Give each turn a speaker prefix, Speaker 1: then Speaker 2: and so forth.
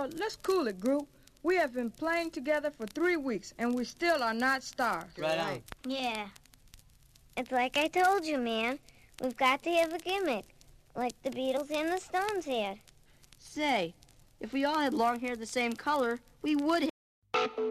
Speaker 1: let's cool it, group. We have been playing together for 3 weeks, and we still are not stars.
Speaker 2: Right on.
Speaker 3: Yeah. It's like I told you, man. We've got to have a gimmick, like the Beatles and the Stones had.
Speaker 4: Say, if we all had long hair the same color, we would